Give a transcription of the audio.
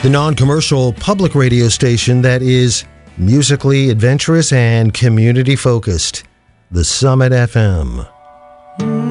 the non-commercial public radio station that is musically adventurous and community-focused, The Summit FM.